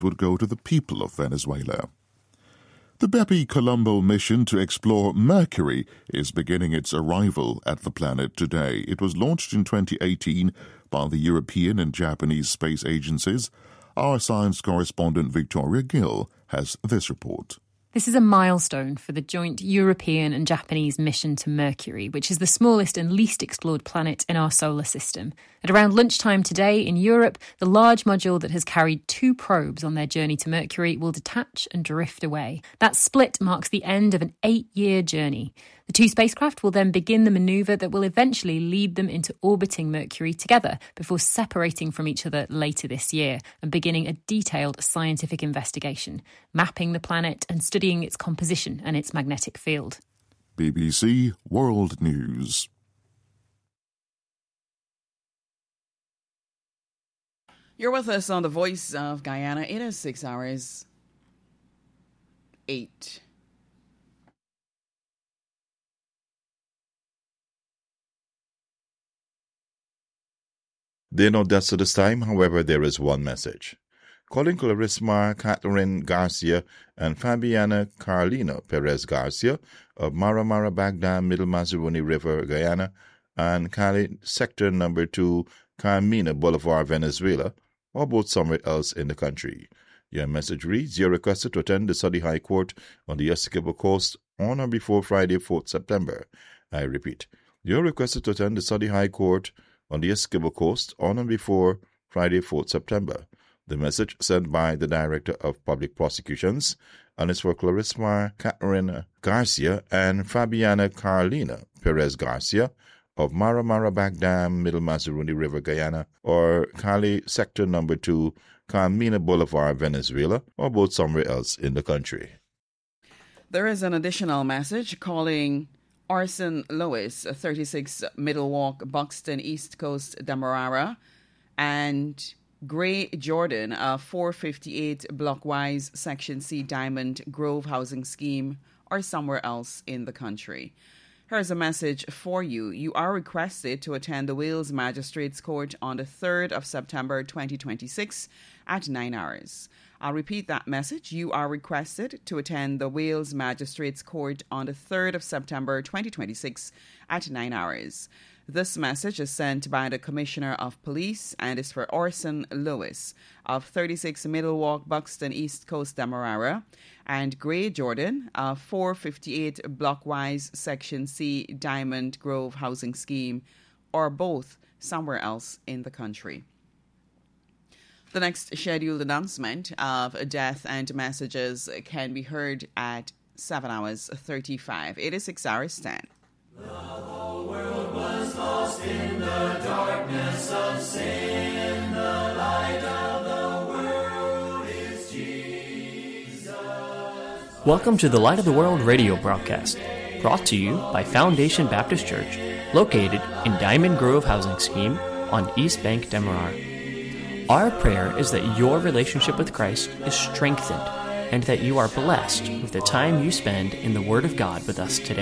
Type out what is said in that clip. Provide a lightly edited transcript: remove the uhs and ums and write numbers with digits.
would go to the people of Venezuela. The Bepi Colombo mission to explore Mercury is beginning its arrival at the planet today. It was launched in 2018 by the European and Japanese space agencies. Our science correspondent Victoria Gill has this report. This is a milestone for the joint European and Japanese mission to Mercury, which is the smallest and least explored planet in our solar system. At around lunchtime today in Europe, the large module that has carried 2 probes on their journey to Mercury will detach and drift away. That split marks the end of an 8-year journey. The 2 spacecraft will then begin the manoeuvre that will eventually lead them into orbiting Mercury together before separating from each other later this year and beginning a detailed scientific investigation, mapping the planet and studying its composition and its magnetic field. BBC World News. You're with us on the Voice of Guyana. It is 6 hours 8. There are no deaths at this time, however, there is one message. Calling Clarisma Catherine Garcia and Fabiana Carlina Perez Garcia of Mara Mara Bagdam, Middle Mazaruni River, Guyana, and Cali Sector No. 2, Carmina Boulevard, Venezuela, or both somewhere else in the country. Your message reads, you're requested to attend the Saudi High Court on the Essequibo Coast on or before Friday, 4th September. I repeat, you're requested to attend the Saudi High Court on the Essequibo Coast on and before Friday, 4th September. The message sent by the Director of Public Prosecutions and is for Clarisma Catherine Garcia and Fabiana Carlina Perez Garcia of Mara Mara Bagdam, Middle Mazaruni River, Guyana, or Cali Sector No. 2, Carmina Boulevard, Venezuela, or both somewhere else in the country. There is an additional message calling Orson Lewis, 36 Middle Walk, Buxton, East Coast, Demerara, and Gray Jordan, 458 Blockwise, Section C, Diamond Grove Housing Scheme, or somewhere else in the country. Here's a message for you. You are requested to attend the Wales Magistrates Court on the 3rd of September 2026 at 9 hours. I'll repeat that message. You are requested to attend the Wales Magistrates Court on the 3rd of September 2026 at 9 hours. This message is sent by the Commissioner of Police and is for Orson Lewis of 36 Middle Walk, Buxton, East Coast, Demerara, and Gray Jordan of 458 Blockwise, Section C, Diamond Grove Housing Scheme, or both somewhere else in the country. The next scheduled announcement of death and messages can be heard at 7 hours 35. It is 6 hours 10. The whole world was lost in the darkness of sin. The light of the world is Jesus. Welcome to the Light of the World radio broadcast, brought to you by Foundation Baptist Church, located in Diamond Grove Housing Scheme on East Bank, Demerara. Our prayer is that your relationship with Christ is strengthened and that you are blessed with the time you spend in the Word of God with us today.